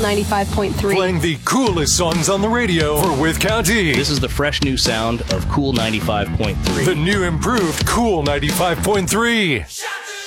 95.3. Playing the coolest songs on the radio for Wythe County. This is the fresh new sound of Cool 95.3. The new improved Cool 95.3.